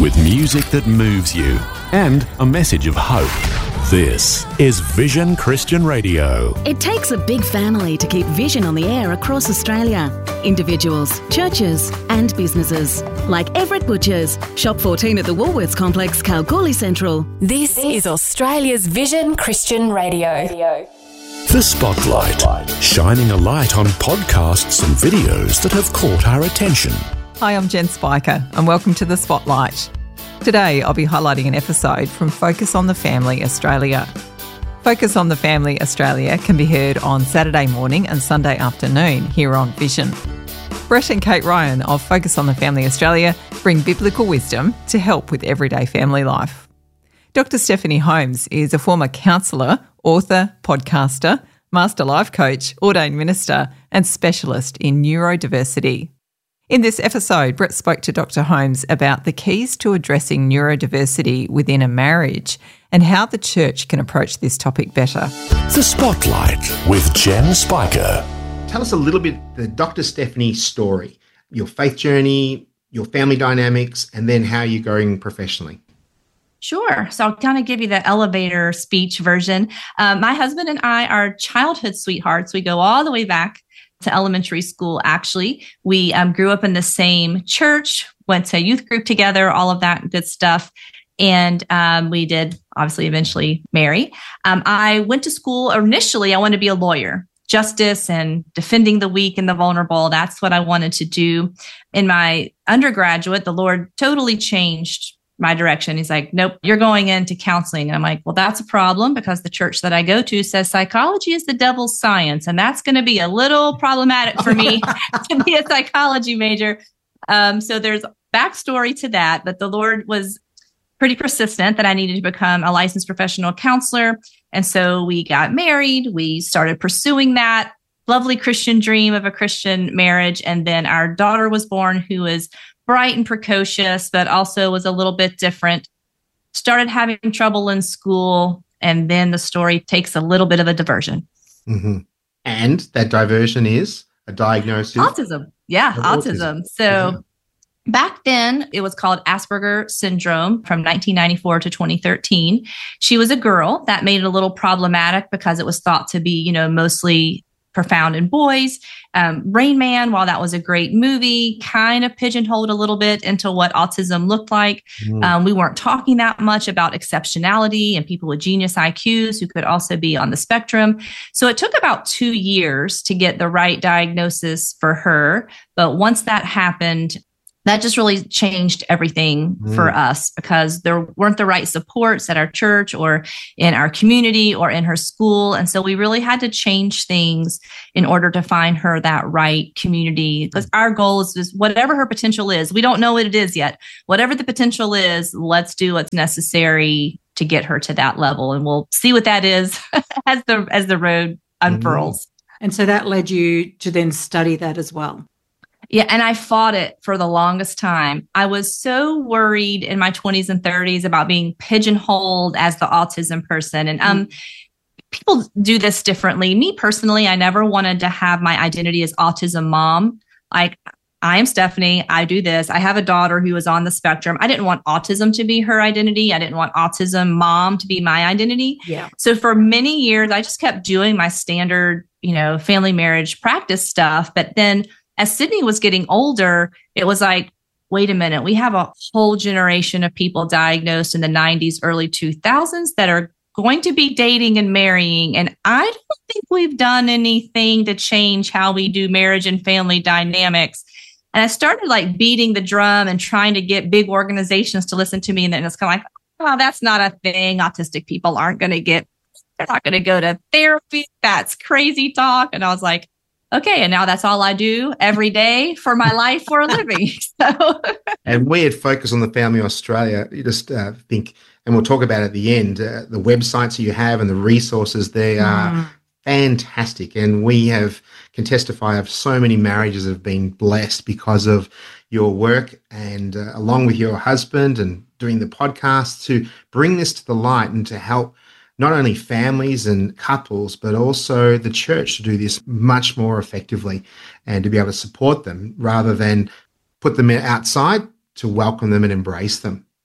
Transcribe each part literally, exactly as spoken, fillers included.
with music that moves you and a message of hope. This is Vision Christian Radio. It takes a big family to keep Vision on the air across Australia. Individuals, churches and businesses. Like Everett Butchers, Shop fourteen at the Woolworths Complex, Kalgoorlie Central. This is Australia's Vision Christian Radio. The Spotlight, shining a light on podcasts and videos that have caught our attention. Hi, I'm Jen Spiker and welcome to The Spotlight. Today I'll be highlighting an episode from Focus on the Family Australia. Focus on the Family Australia can be heard on Saturday morning and Sunday afternoon here on Vision. Brett and Kate Ryan of Focus on the Family Australia bring biblical wisdom to help with everyday family life. Doctor Stephanie Holmes is a former counsellor, author, podcaster, master life coach, ordained minister and specialist in neurodiversity. In this episode, Brett spoke to Doctor Holmes about the keys to addressing neurodiversity within a marriage and how the church can approach this topic better. The Spotlight with Jen Spiker. Tell us a little bit the Doctor Stephanie story, your faith journey, your family dynamics, and then how you're going professionally. Sure. So I'll kind of give you the elevator speech version. Uh, my husband and I are childhood sweethearts. We go all the way back to elementary school, actually. We um, grew up in the same church, went to youth group together, all of that good stuff. And um, we did obviously eventually marry. Um, I went to school initially, I wanted to be a lawyer, justice and defending the weak and the vulnerable. That's what I wanted to do. In my undergraduate, the Lord totally changed my direction. He's like, nope, you're going into counseling. And I'm like, well, that's a problem because the church that I go to says psychology is the devil's science. And that's going to be a little problematic for me to be a psychology major. Um, so there's backstory to that, but the Lord was pretty persistent that I needed to become a licensed professional counselor. And so we got married. We started pursuing that lovely Christian dream of a Christian marriage. And then our daughter was born, who is bright and precocious, but also was a little bit different. Started having trouble in school, and then the story takes a little bit of a diversion. Mm-hmm. And that diversion is a diagnosis? Autism. Yeah, autism. autism. So mm-hmm. back then, it was called Asperger syndrome from nineteen ninety-four to twenty thirteen. She was a girl. That made it a little problematic because it was thought to be, you know, mostly profound in boys. Um, Rain Man, while that was a great movie, kind of pigeonholed a little bit into what autism looked like. Mm. Um, we weren't talking that much about exceptionality and people with genius I Qs who could also be on the spectrum. So it took about two years to get the right diagnosis for her. But once that happened, that just really changed everything mm. for us because there weren't the right supports at our church or in our community or in her school. And so we really had to change things in order to find her that right community. Because our goal is just whatever her potential is, we don't know what it is yet. Whatever the potential is, let's do what's necessary to get her to that level. And we'll see what that is as the as the road unfurls. Mm. And so that led you to then study that as well. Yeah. And I fought it for the longest time. I was so worried in my twenties and thirties about being pigeonholed as the autism person. And um, mm. people do this differently. Me personally, I never wanted to have my identity as autism mom. Like, I am Stephanie. I do this. I have a daughter who is on the spectrum. I didn't want autism to be her identity. I didn't want autism mom to be my identity. Yeah. So for many years, I just kept doing my standard, you know, family marriage practice stuff. But then as Sydney was getting older, it was like, wait a minute, we have a whole generation of people diagnosed in the nineties, early two thousands that are going to be dating and marrying. And I don't think we've done anything to change how we do marriage and family dynamics. And I started like beating the drum and trying to get big organizations to listen to me. And then it's kind of like, oh, that's not a thing. Autistic people aren't going to get, they're not going to go to therapy. That's crazy talk. And I was like, okay, and now that's all I do every day for my life for a living. So, and we at Focus on the Family Australia, you just uh, think, and we'll talk about it at the end, uh, the websites you have and the resources, they are mm. fantastic. And we have can testify of so many marriages that have been blessed because of your work and uh, along with your husband and doing the podcast to bring this to the light and to help not only families and couples, but also the church to do this much more effectively and to be able to support them rather than put them outside, to welcome them and embrace them.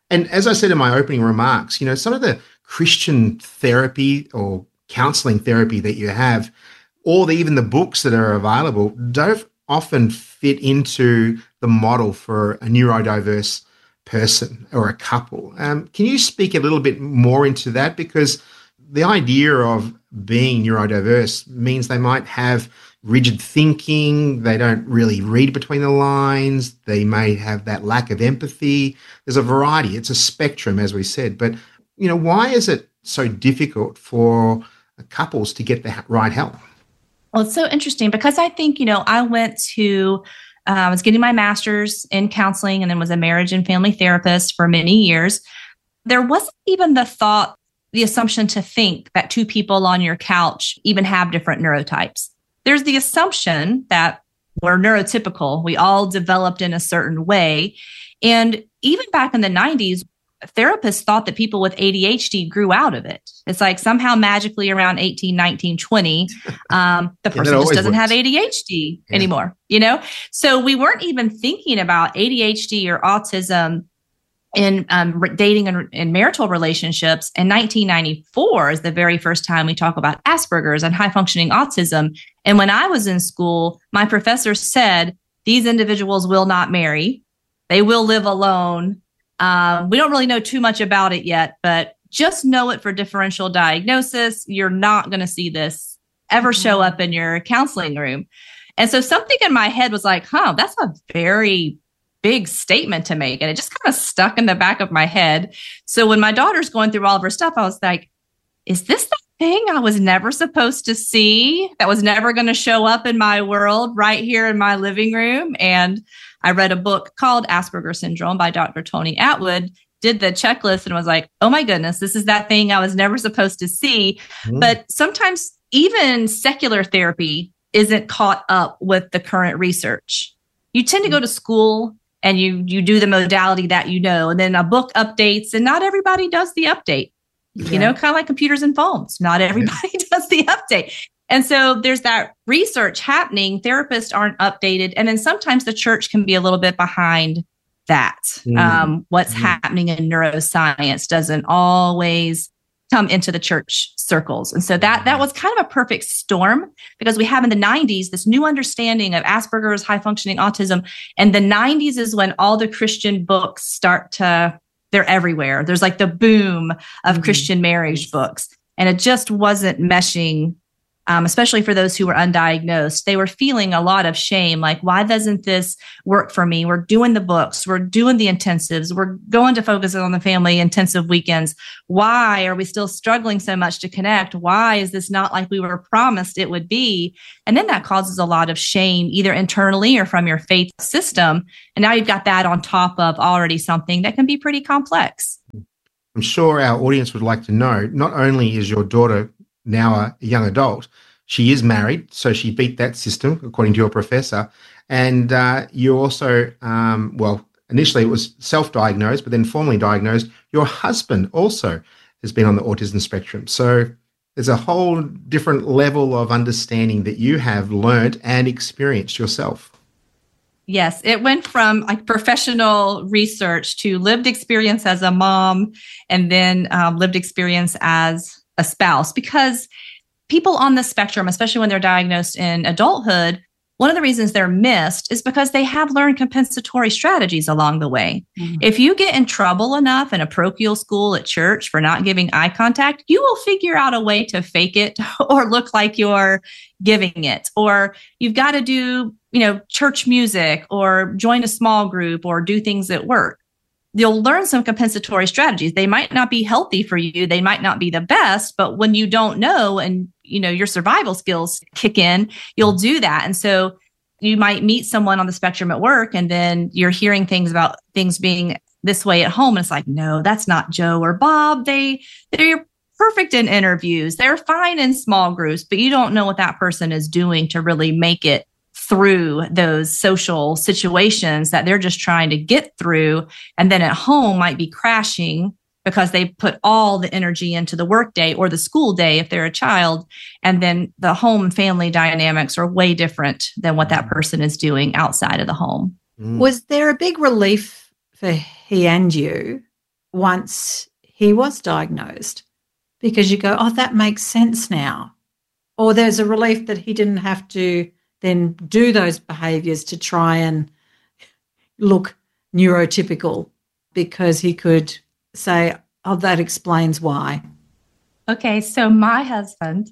And as I said in my opening remarks, you know, some of the Christian therapy or counseling therapy that you have, or the, even the books that are available, don't often fit into the model for a neurodiverse person or a couple. Um, can you speak a little bit more into that? Because the idea of being neurodiverse means they might have rigid thinking, they don't really read between the lines, they may have that lack of empathy. There's a variety, it's a spectrum, as we said. But, you know, why is it so difficult for couples to get the right help? Well, it's so interesting because I think, you know, I went to, uh, I was getting my master's in counseling and then was a marriage and family therapist for many years. There wasn't even the thought, the assumption to think that two people on your couch even have different neurotypes. There's the assumption that we're neurotypical. We all developed in a certain way. And even back in the nineties, therapists thought that people with A D H D grew out of it. It's like somehow magically around eighteen, nineteen, twenty, um, the person just doesn't works. have A D H D yeah. anymore, you know? So we weren't even thinking about A D H D or autism in um, dating and, and marital relationships. In nineteen ninety-four is the very first time we talk about Asperger's and high functioning autism. And when I was in school, my professor said, these individuals will not marry. They will live alone. Um, we don't really know too much about it yet, but just know it for differential diagnosis. You're not going to see this ever show up in your counseling room. And so something in my head was like, huh, that's a very big statement to make. And it just kind of stuck in the back of my head. So when my daughter's going through all of her stuff, I was like, is this the thing I was never supposed to see that was never going to show up in my world right here in my living room? And I read a book called Asperger Syndrome by Doctor Tony Atwood, did the checklist and was like, oh my goodness, this is that thing I was never supposed to see. Mm. But sometimes even secular therapy isn't caught up with the current research. You tend to go to school and you you do the modality that you know, and then a book updates, and not everybody does the update. Yeah. You know, kind of like computers and phones. Not everybody yeah. does the update. And so there's that research happening. Therapists aren't updated. And then sometimes the church can be a little bit behind that. Mm. Um, what's mm. happening in neuroscience doesn't always come into the church circles. And so that that was kind of a perfect storm, because we have in the nineties this new understanding of Asperger's, high functioning autism. And the nineties is when all the Christian books start to, they're everywhere. There's like the boom of mm-hmm. Christian marriage books. And it just wasn't meshing, um, especially for those who were undiagnosed. They were feeling a lot of shame. Like, why doesn't this work for me? We're doing the books. We're doing the intensives. We're going to focus on the family intensive weekends. Why are we still struggling so much to connect? Why is this not like we were promised it would be? And then that causes a lot of shame, either internally or from your faith system. And now you've got that on top of already something that can be pretty complex. I'm sure our audience would like to know, not only is your daughter now a young adult, she is married, so she beat that system, according to your professor. And uh, you also, um, well, initially it was self-diagnosed, but then formally diagnosed. Your husband also has been on the autism spectrum. So there's a whole different level of understanding that you have learned and experienced yourself. Yes, it went from like professional research to lived experience as a mom, and then um, lived experience as a spouse, because people on the spectrum, especially when they're diagnosed in adulthood, one of the reasons they're missed is because they have learned compensatory strategies along the way. Mm-hmm. If you get in trouble enough in a parochial school at church for not giving eye contact, you will figure out a way to fake it or look like you're giving it. Or you've got to do, you know, church music or join a small group or do things at work. You'll learn some compensatory strategies. They might not be healthy for you. They might not be the best, but when you don't know and, you know, your survival skills kick in, you'll do that. And so you might meet someone on the spectrum at work, and then you're hearing things about things being this way at home. And it's like, no, that's not Joe or Bob. They, they're perfect in interviews. They're fine in small groups, but you don't know what that person is doing to really make it through those social situations that they're just trying to get through. And then at home might be crashing because they put all the energy into the workday or the school day if they're a child. And then the home and family dynamics are way different than what that person is doing outside of the home. Mm. Was there a big relief for he and you once he was diagnosed, because you go, oh, that makes sense now. Or there's a relief that he didn't have to then do those behaviours to try and look neurotypical, because he could say, oh, that explains why. Okay, so my husband,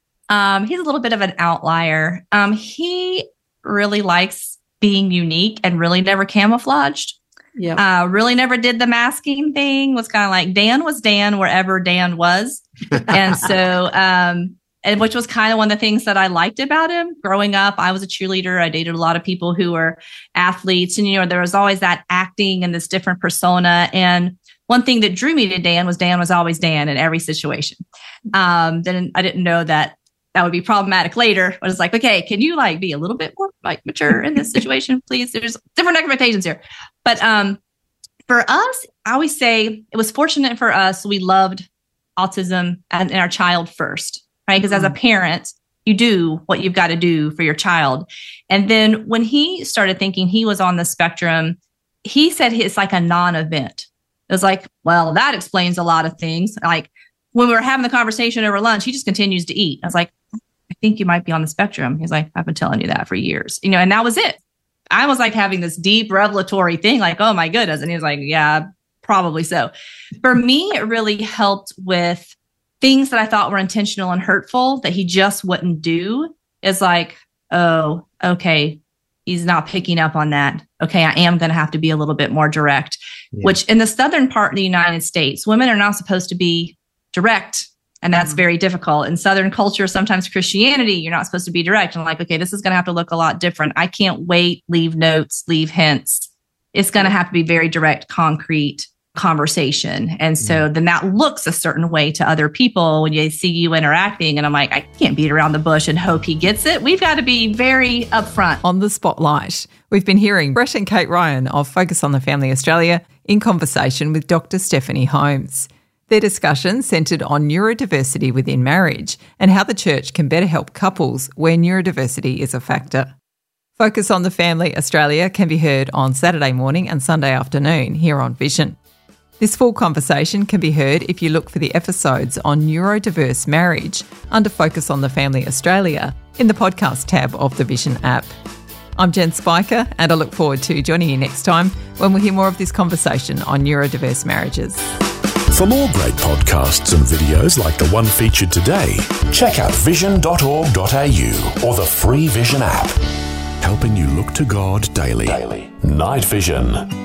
um, he's a little bit of an outlier. Um, he really likes being unique and really never camouflaged. Yeah, uh, really never did the masking thing. Was kind of like Dan was Dan wherever Dan was, and so um, and which was kind of one of the things that I liked about him. Growing up, I was a cheerleader. I dated a lot of people who were athletes, and you know there was always that acting and this different persona. And one thing that drew me to Dan was Dan was always Dan in every situation. Um, then I didn't know that that would be problematic later. I was like, okay, can you like be a little bit more like mature in this situation, please? There's different expectations here. But um, for us, I always say it was fortunate for us. We loved autism and, and our child first, right? Because mm-hmm. as a parent, you do what you've got to do for your child. And then when he started thinking he was on the spectrum, he said it's like a non-event. It was like, well, that explains a lot of things. Like when we were having the conversation over lunch, he just continues to eat. I was like, I think you might be on the spectrum. He's like, I've been telling you that for years, you know, and that was it. I was like having this deep revelatory thing, like, oh my goodness. And he was like, yeah, probably so. For me, it really helped with things that I thought were intentional and hurtful that he just wouldn't do. Is like, oh, okay, he's not picking up on that. Okay, I am going to have to be a little bit more direct, yeah. Which in the southern part of the United States, women are not supposed to be direct. And that's mm-hmm. very difficult. In Southern culture, sometimes Christianity, you're not supposed to be direct. And I'm like, okay, this is going to have to look a lot different. I can't wait, leave notes, leave hints. It's going to have to be very direct, concrete conversation. And so mm-hmm. then that looks a certain way to other people when they see you interacting. And I'm like, I can't beat around the bush and hope he gets it. We've got to be very upfront. On the spotlight, we've been hearing Brett and Kate Ryan of Focus on the Family Australia in conversation with Doctor Stephanie Holmes. Their discussion centred on neurodiversity within marriage and how the church can better help couples where neurodiversity is a factor. Focus on the Family Australia can be heard on Saturday morning and Sunday afternoon here on Vision. This full conversation can be heard if you look for the episodes on neurodiverse marriage under Focus on the Family Australia in the podcast tab of the Vision app. I'm Jen Spiker, and I look forward to joining you next time when we hear more of this conversation on neurodiverse marriages. For more great podcasts and videos like the one featured today, check out vision dot org dot a u or the free Vision app. Helping you look to God daily. daily. Night Vision.